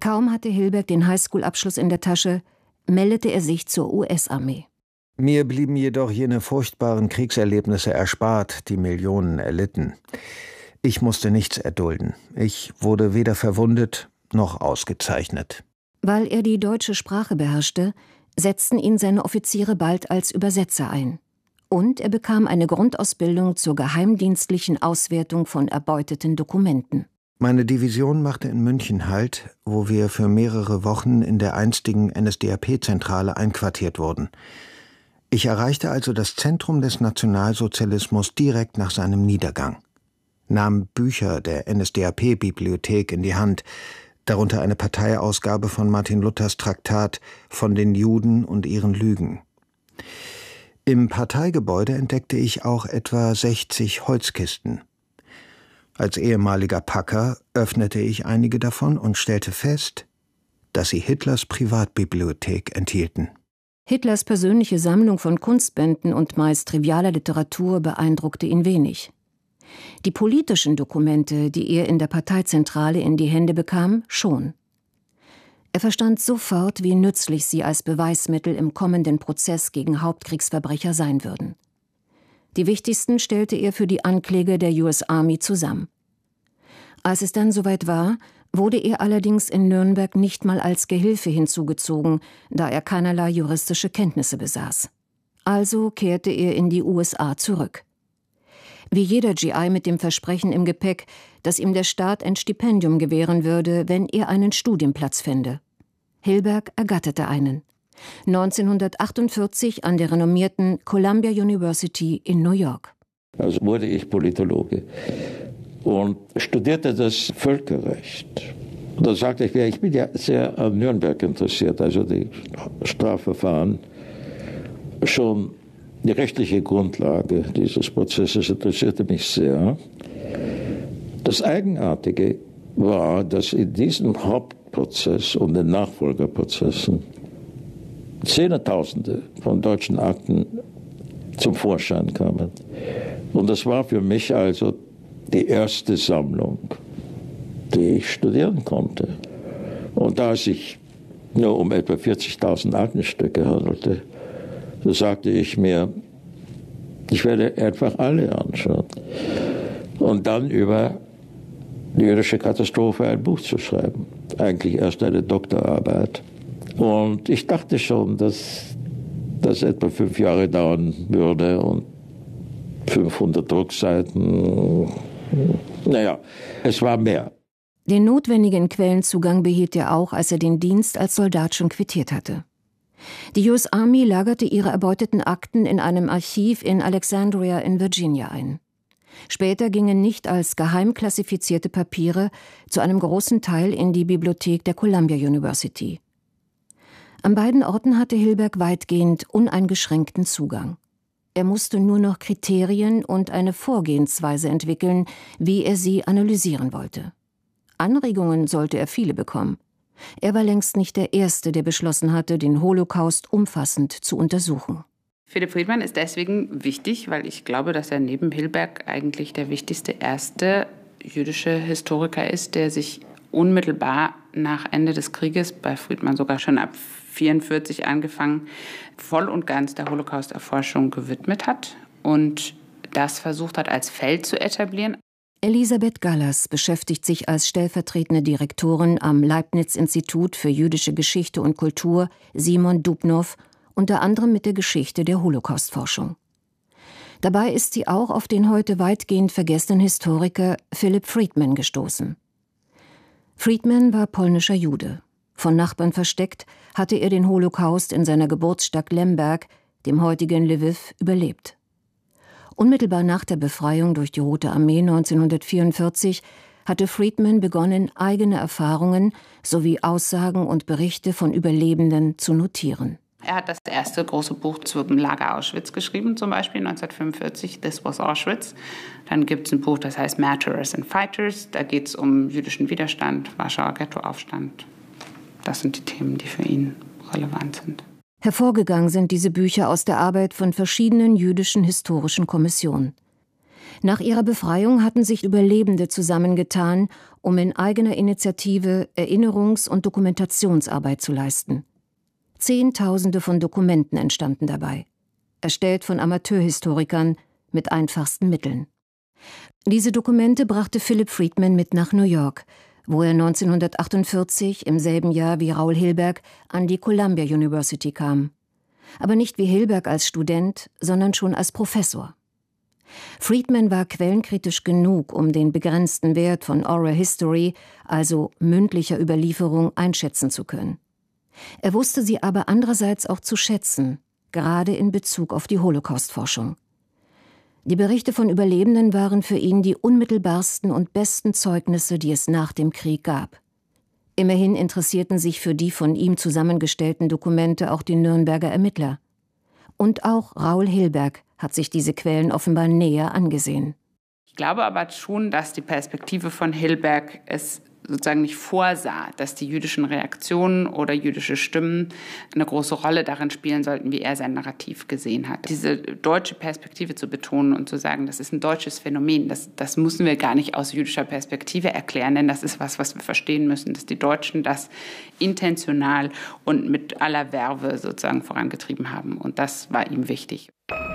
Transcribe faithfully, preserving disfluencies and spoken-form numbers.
Kaum hatte Hilberg den Highschool-Abschluss in der Tasche, meldete er sich zur U S-Armee. Mir blieben jedoch jene furchtbaren Kriegserlebnisse erspart, die Millionen erlitten. Ich musste nichts erdulden. Ich wurde weder verwundet noch ausgezeichnet. Weil er die deutsche Sprache beherrschte, setzten ihn seine Offiziere bald als Übersetzer ein. Und er bekam eine Grundausbildung zur geheimdienstlichen Auswertung von erbeuteten Dokumenten. Meine Division machte in München Halt, wo wir für mehrere Wochen in der einstigen N S D A P-Zentrale einquartiert wurden. Ich erreichte also das Zentrum des Nationalsozialismus direkt nach seinem Niedergang, nahm Bücher der N S D A P-Bibliothek in die Hand, darunter eine Parteiausgabe von Martin Luthers Traktat von den Juden und ihren Lügen. Im Parteigebäude entdeckte ich auch etwa sechzig Holzkisten. Als ehemaliger Packer öffnete ich einige davon und stellte fest, dass sie Hitlers Privatbibliothek enthielten. Hitlers persönliche Sammlung von Kunstbänden und meist trivialer Literatur beeindruckte ihn wenig. Die politischen Dokumente, die er in der Parteizentrale in die Hände bekam, schon. Er verstand sofort, wie nützlich sie als Beweismittel im kommenden Prozess gegen Hauptkriegsverbrecher sein würden. Die wichtigsten stellte er für die Ankläger der U S Army zusammen. Als es dann soweit war, wurde er allerdings in Nürnberg nicht mal als Gehilfe hinzugezogen, da er keinerlei juristische Kenntnisse besaß. Also kehrte er in die U S A zurück. Wie jeder G I mit dem Versprechen im Gepäck, dass ihm der Staat ein Stipendium gewähren würde, wenn er einen Studienplatz fände. Hilberg ergatterte einen. neunzehnhundertachtundvierzig an der renommierten Columbia University in New York. Also wurde ich Politologe und studierte das Völkerrecht. Da sagte ich, ich bin ja sehr an Nürnberg interessiert, also die Strafverfahren. Schon die rechtliche Grundlage dieses Prozesses interessierte mich sehr. Das Eigenartige war, dass in diesem Hauptprozess und den Nachfolgerprozessen Zehntausende von deutschen Akten zum Vorschein kamen. Und das war für mich also die erste Sammlung, die ich studieren konnte. Und da es sich nur um etwa vierzigtausend Aktenstücke handelte, so sagte ich mir, ich werde einfach alle anschauen. Und dann über die jüdische Katastrophe ein Buch zu schreiben. Eigentlich erst eine Doktorarbeit. Und ich dachte schon, dass das etwa fünf Jahre dauern würde und fünfhundert Druckseiten. Naja, es war mehr. Den notwendigen Quellenzugang behielt er auch, als er den Dienst als Soldat schon quittiert hatte. Die U S Army lagerte ihre erbeuteten Akten in einem Archiv in Alexandria in Virginia ein. Später gingen nicht als geheim klassifizierte Papiere zu einem großen Teil in die Bibliothek der Columbia University. An beiden Orten hatte Hilberg weitgehend uneingeschränkten Zugang. Er musste nur noch Kriterien und eine Vorgehensweise entwickeln, wie er sie analysieren wollte. Anregungen sollte er viele bekommen. Er war längst nicht der Erste, der beschlossen hatte, den Holocaust umfassend zu untersuchen. Philipp Friedman ist deswegen wichtig, weil ich glaube, dass er neben Hilberg eigentlich der wichtigste erste jüdische Historiker ist, der sich unmittelbar nach Ende des Krieges, bei Friedman sogar schon ab vierundvierzig angefangen, voll und ganz der Holocaust-Erforschung gewidmet hat und das versucht hat, als Feld zu etablieren. Elisabeth Gallas beschäftigt sich als stellvertretende Direktorin am Leibniz-Institut für jüdische Geschichte und Kultur Simon Dubnow unter anderem mit der Geschichte der Holocaust-Forschung. Dabei ist sie auch auf den heute weitgehend vergessenen Historiker Philipp Friedman gestoßen. Friedman war polnischer Jude. Von Nachbarn versteckt, hatte er den Holocaust in seiner Geburtsstadt Lemberg, dem heutigen Lwiw, überlebt. Unmittelbar nach der Befreiung durch die Rote Armee neunzehnhundertvierundvierzig hatte Friedman begonnen, eigene Erfahrungen sowie Aussagen und Berichte von Überlebenden zu notieren. Er hat das erste große Buch zum Lager Auschwitz geschrieben, zum Beispiel neunzehnhundertfünfundvierzig, This Was Auschwitz. Dann gibt es ein Buch, das heißt Martyrs and Fighters. Da geht es um jüdischen Widerstand, Warschauer Ghettoaufstand. Das sind die Themen, die für ihn relevant sind. Hervorgegangen sind diese Bücher aus der Arbeit von verschiedenen jüdischen historischen Kommissionen. Nach ihrer Befreiung hatten sich Überlebende zusammengetan, um in eigener Initiative Erinnerungs- und Dokumentationsarbeit zu leisten. Zehntausende von Dokumenten entstanden dabei, erstellt von Amateurhistorikern mit einfachsten Mitteln. Diese Dokumente brachte Philip Friedman mit nach New York, wo er neunzehnhundertachtundvierzig, im selben Jahr wie Raoul Hilberg, an die Columbia University kam. Aber nicht wie Hilberg als Student, sondern schon als Professor. Friedman war quellenkritisch genug, um den begrenzten Wert von Oral History, also mündlicher Überlieferung, einschätzen zu können. Er wusste sie aber andererseits auch zu schätzen, gerade in Bezug auf die Holocaust-Forschung. Die Berichte von Überlebenden waren für ihn die unmittelbarsten und besten Zeugnisse, die es nach dem Krieg gab. Immerhin interessierten sich für die von ihm zusammengestellten Dokumente auch die Nürnberger Ermittler. Und auch Raoul Hilberg hat sich diese Quellen offenbar näher angesehen. Ich glaube aber schon, dass die Perspektive von Hilberg es sozusagen nicht vorsah, dass die jüdischen Reaktionen oder jüdische Stimmen eine große Rolle darin spielen sollten, wie er sein Narrativ gesehen hat. Diese deutsche Perspektive zu betonen und zu sagen, das ist ein deutsches Phänomen, das, das müssen wir gar nicht aus jüdischer Perspektive erklären, denn das ist was, was wir verstehen müssen, dass die Deutschen das intentional und mit aller Verve sozusagen vorangetrieben haben. Und das war ihm wichtig.